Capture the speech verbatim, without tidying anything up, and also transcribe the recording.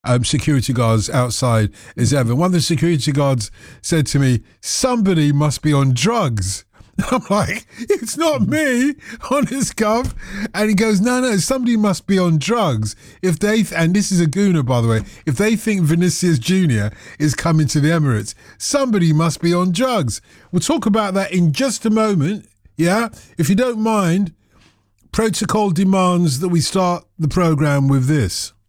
um, security guards outside as ever. One of the security guards said to me, "Somebody must be on drugs." I'm like, "It's not me," on his cuff. And he goes, no, no, somebody must be on drugs. If they, th- and this is a gooner, by the way, if they think Vinicius Junior is coming to the Emirates, somebody must be on drugs. We'll talk about that in just a moment. Yeah. If you don't mind, protocol demands that we start the programme with this.